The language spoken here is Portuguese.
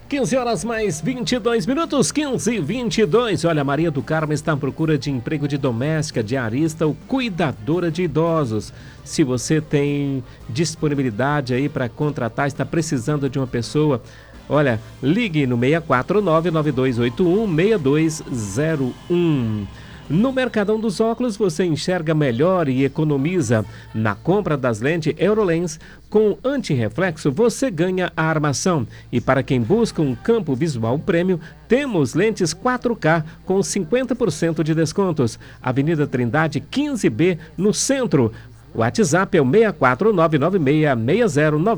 15 horas mais 22 minutos, 15h22. Olha, Maria do Carmo está à procura de emprego de doméstica, diarista ou cuidadora de idosos. Se você tem disponibilidade aí para contratar, está precisando de uma pessoa, olha, ligue no 649-9281-6201. No Mercadão dos Óculos você enxerga melhor e economiza. Na compra das lentes Eurolens com antirreflexo você ganha a armação. E para quem busca um campo visual prêmio, temos lentes 4K com 50% de descontos. Avenida Trindade 15B no centro. O WhatsApp é o 6499660